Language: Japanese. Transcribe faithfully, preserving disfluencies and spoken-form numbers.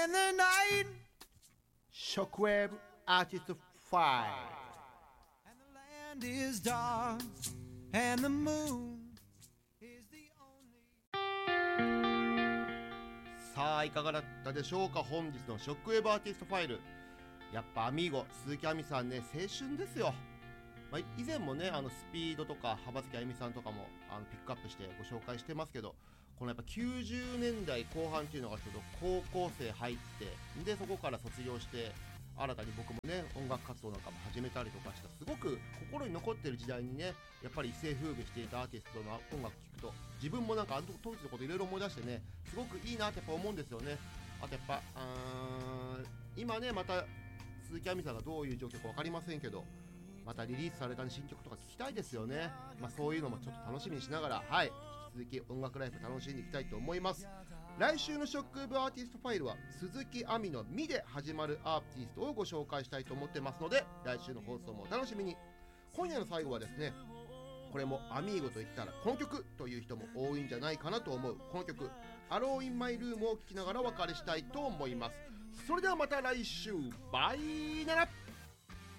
In the night, Shockwave Artist Fire. And the land is dark, and the moon is the only. さあいかがだったでしょうか。本日のショックウェーブアーティストファイル、やっぱアミーゴ鈴木亜美さんね、青春ですよ。まあ、以前もね、あのスピードとか幅月あゆみさんとかもあのピックアップしてご紹介してますけど、このやっぱきゅうじゅうねんだいこう半っていうのがちょうど高校生入って、でそこから卒業して新たに僕もね音楽活動なんかも始めたりとかした、すごく心に残ってる時代にね、やっぱり一世風靡していたアーティストの音楽聴くと、自分もなんかあの当時のこといろいろ思い出してね、すごくいいなってやっぱ思うんですよね。あとやっぱあ今ね、また鈴木亜美さんがどういう状況か分かりませんけど、またリリースされた新曲とか聴きたいですよね。まあそういうのもちょっと楽しみにしながら、はい、引き続き音楽ライフ楽しんでいきたいと思います。来週のショックウェーブアーティストファイルは鈴木亜美の「み」で始まるアーティストをご紹介したいと思ってますので、来週の放送もお楽しみに。今夜の最後はですね、これもアミーゴといったらこの曲という人も多いんじゃないかなと思うこの曲、アローインマイルームを聴きながらお別れしたいと思います。それではまた来週、バイなら。